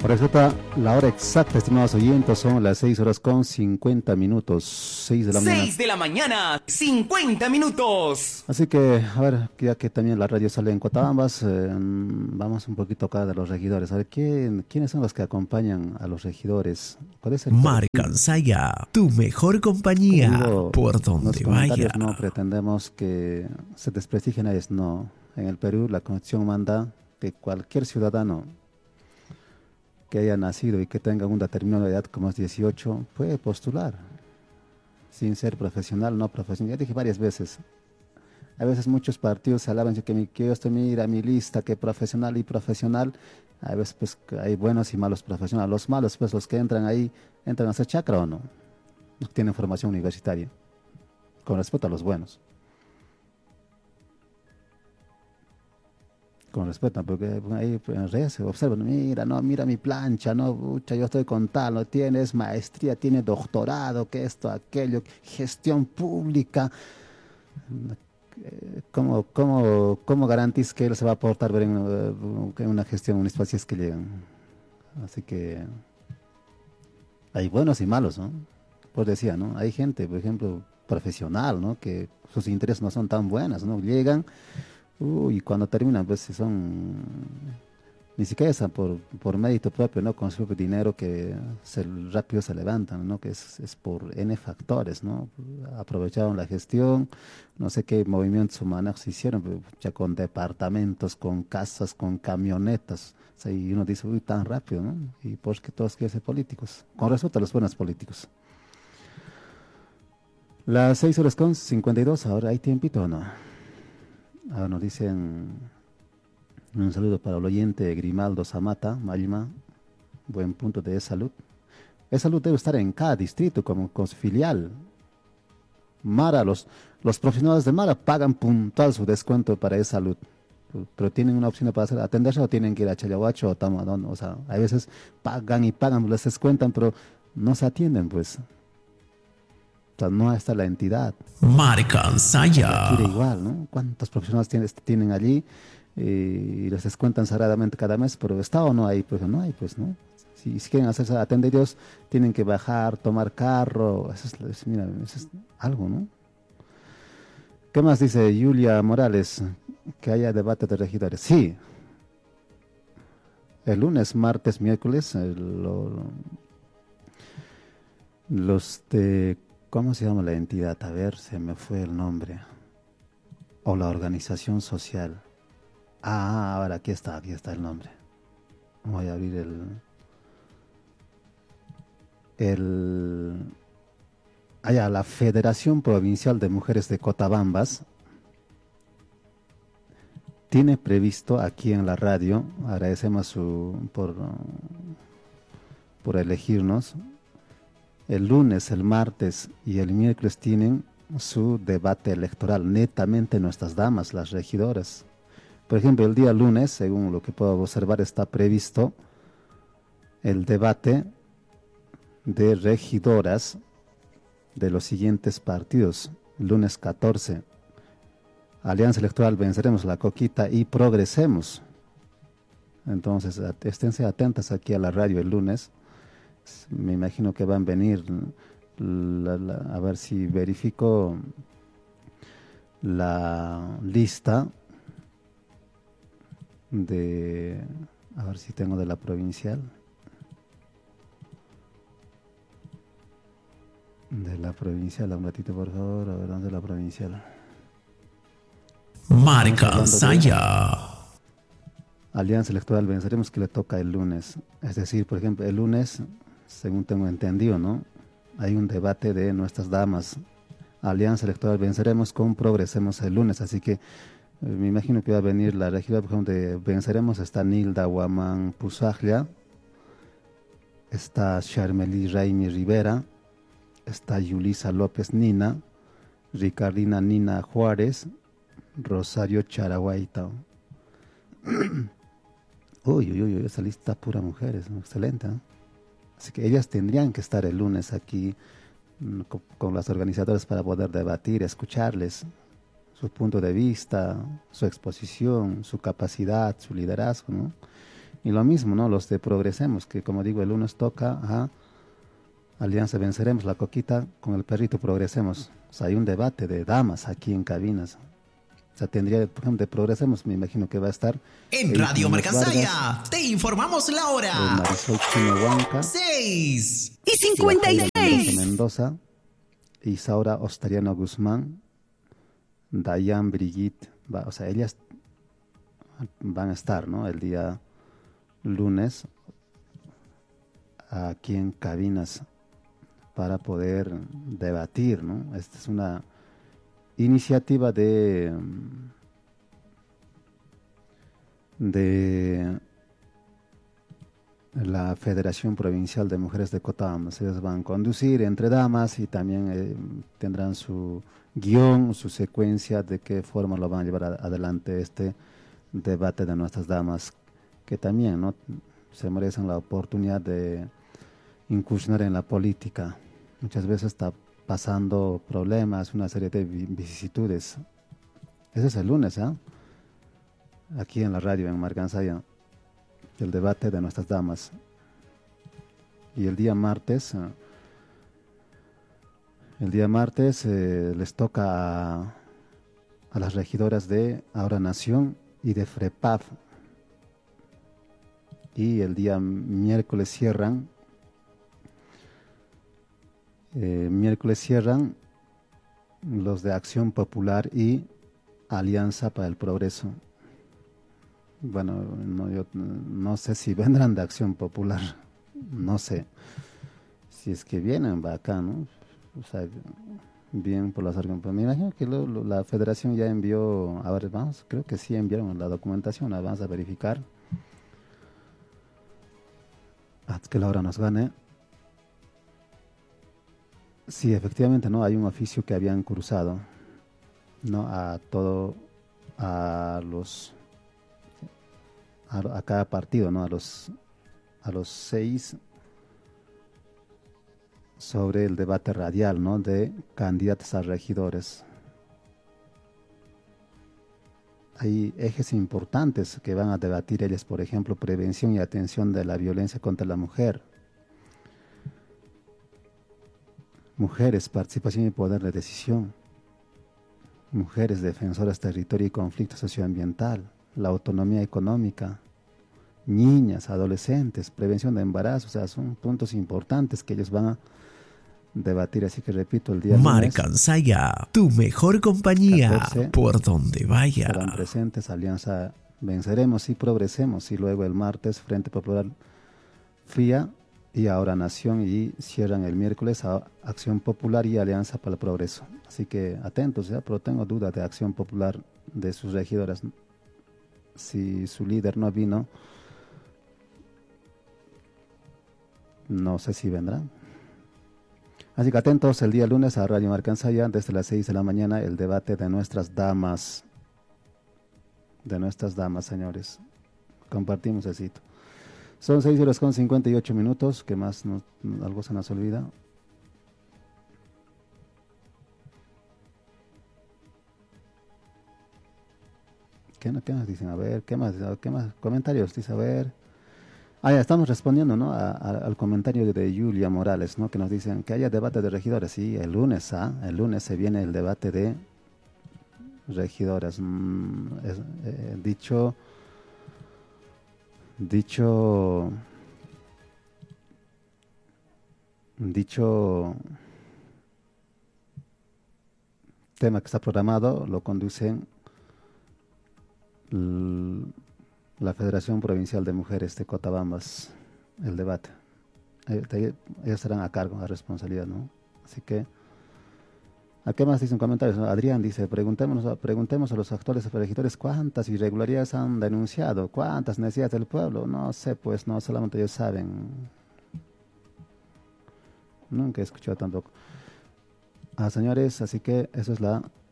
Resulta la hora exacta, estimados oyentes, son las 6 horas con 50 minutos, 6 de la mañana. 6 de la mañana, 50 minutos. Así que, a ver, ya que también la radio sale en Cotabambas, vamos un poquito acá de los regidores. A ver, ¿quiénes son los que acompañan a los regidores? ¿Cuál es el Marcansaya, tu mejor compañía, digo, por los donde comentarios vaya. no pretendemos que se desprestigien a ellos, no. En el Perú la Constitución manda que cualquier ciudadano que haya nacido y que tenga una determinada edad como es 18, puede postular, sin ser profesional, no profesional. Ya dije varias veces, a veces muchos partidos se alaban que yo estoy, mira mi lista, que profesional y profesional, a veces pues hay buenos y malos profesionales. Los malos, pues los que entran ahí, entran a hacer chacra o no, no tienen formación universitaria, con respeto a los buenos. Con respeto, porque ahí en redes se observan, mira, no, mira mi plancha, no, pucha, yo estoy con tal, no tienes maestría, tiene doctorado, que esto, aquello, gestión pública. ¿Cómo garantiza que él se va a portar bien en una gestión municipal si es que llegan? Así que hay buenos y malos, ¿no? Pues decía, ¿no? Hay gente, por ejemplo, profesional, ¿no? Que sus intereses no son tan buenas, ¿no? Llegan. Y cuando terminan, pues ni siquiera es por mérito propio, ¿no? Con su propio dinero que rápido se levantan, ¿no? Que es por N factores, ¿no? Aprovecharon la gestión, no sé qué movimientos humanos se hicieron, pero ya con departamentos, con casas, con camionetas. O sea, y uno dice, uy, tan rápido, ¿no? Y pues que todos quieren ser políticos. Con respecto a los buenos políticos. Las 6 horas con 52, ahora hay tiempito o no. Ahora nos dicen un saludo para el oyente Grimaldo Zamata, Malima, buen punto de salud. Salud debe estar en cada distrito como con su filial. Mara, los profesionales de Mara pagan puntual su descuento para salud, pero tienen una opción para atenderse o tienen que ir a Chayahuacho o Tamadón. O sea, a veces pagan y pagan, les descuentan, pero no se atienden, pues. O sea, no está la entidad. Marcansaya. Quiere igual, ¿no? ¿Cuántos profesionales tienen allí? Y les descuentan sagradamente cada mes, pero ¿está o no hay? Pues no hay, pues, ¿no? Si quieren hacerse atendidos, tienen que bajar, tomar carro. Mira, eso es algo, ¿no? ¿Qué más dice Julia Morales? Que haya debate de regidores. Sí. El lunes, martes, miércoles, los de... ¿Cómo se llama la entidad? A ver, se me fue el nombre. O la organización social. Ahora aquí está el nombre. Voy a abrir la Federación Provincial de Mujeres de Cotabambas tiene previsto aquí en la radio, agradecemos por elegirnos. El lunes, el martes y el miércoles tienen su debate electoral, netamente nuestras damas, las regidoras. Por ejemplo, el día lunes, según lo que puedo observar, está previsto el debate de regidoras de los siguientes partidos. Lunes 14, Alianza Electoral Venceremos la Coquita y Progresemos. Entonces, esténse atentas aquí a la radio el lunes. Me imagino que van a venir, a ver si verifico la lista a ver si tengo de la provincial. De la provincial, un ratito por favor, a ver dónde es la provincial. Marcansaya. Alianza Electoral Venceremos, que le toca el lunes. Es decir, por ejemplo, el lunes, según tengo entendido, ¿no? Hay un debate de nuestras damas. Alianza Electoral Venceremos con Progresemos el lunes, así que me imagino que va a venir la regidora, por ejemplo, de Venceremos. Está Nilda Huamán Pusaglia, está Charmely Raimi Rivera, está Yulisa López Nina, Ricardina Nina Juárez, Rosario Charaguaita. Uy, esa lista pura mujeres, ¿no? Excelente, ¿no? Así que ellas tendrían que estar el lunes aquí con las organizadoras para poder debatir, escucharles su punto de vista, su exposición, su capacidad, su liderazgo, ¿no? Y lo mismo, ¿no? Los de Progresemos, que como digo, el lunes toca a Alianza Venceremos, la coquita con el perrito Progresemos. O sea, hay un debate de damas aquí en cabinas. O sea, tendría, por ejemplo, de Progresemos, me imagino que va a estar En Erika Radio Muñoz Marcansaya Vargas, te informamos la hora. Marisol Chino Huanca, 6. Y Yajaira Mendoza 56. Mendoza, Isaura Ostariano Guzmán, Dayan Brigitte, o sea, ellas van a estar, ¿no? El día lunes aquí en cabinas para poder debatir, ¿no? Esta es una iniciativa de la Federación Provincial de Mujeres de Cotambas. Ellas van a conducir entre damas y también tendrán su guión, su secuencia de qué forma lo van a llevar adelante este debate de nuestras damas, que también, ¿no?, se merecen la oportunidad de incursionar en la política. Muchas veces está pasando problemas, una serie de vicisitudes. Ese es el lunes, ¿eh? Aquí en la radio, en Marcansaya, el debate de nuestras damas. Y el día martes les toca a las regidoras de Ahora Nación y de FREPAF. Y el día miércoles cierran los de Acción Popular y Alianza para el Progreso. Bueno, yo no sé si vendrán de Acción Popular, no sé. Si es que vienen, va acá, ¿no? O sea, bien por las organizaciones. Me imagino que la federación ya envió, a ver, creo que sí enviaron la documentación, la vamos a verificar. Hasta que la hora nos gane. Sí, efectivamente, ¿no? Hay un oficio que habían cruzado, ¿no? A cada partido, ¿no? A los 6 sobre el debate radial, ¿no?, de candidatos a regidores. Hay ejes importantes que van a debatir ellos, por ejemplo, prevención y atención de la violencia contra la mujer. Mujeres, participación y poder de decisión. Mujeres defensoras, territorio y conflicto socioambiental. La autonomía económica. Niñas, adolescentes, prevención de embarazo. O sea, son puntos importantes que ellos van a debatir. Así que repito, el día lunes, Marcansaya, tu mejor compañía 14, por donde vaya. estarán presentes Alianza Venceremos y Progresemos. Y luego el martes, Frente Popular FRIA y Ahora Nación, y cierran el miércoles a Acción Popular y Alianza para el Progreso. Así que atentos, ya, pero tengo duda de Acción Popular, de sus regidoras. Si su líder no vino, no sé si vendrán. Así que atentos el día lunes a Radio Marcansaya, desde las 6 de la mañana, el debate de nuestras damas. De nuestras damas, señores. Compartimos el sitio. Son 6 horas con 58 minutos. ¿Qué más? ¿Algo se nos olvida? ¿Qué nos dicen? A ver, ¿qué más? Comentarios, dice, a ver. Ya estamos respondiendo, ¿no?, al comentario de Julia Morales, ¿no?, que nos dicen que haya debate de regidores. Sí, el lunes se viene el debate de regidoras. Dicho tema que está programado lo conducen la Federación Provincial de Mujeres de Cotabambas, el debate. Ellos estarán a cargo, a responsabilidad, ¿no? Así que, ¿a qué más dicen comentarios? Adrián dice, preguntemos a los actuales regidores cuántas irregularidades han denunciado, cuántas necesidades del pueblo. No sé, pues, no, solamente ellos saben. Nunca he escuchado tampoco. Señores, así que eso es la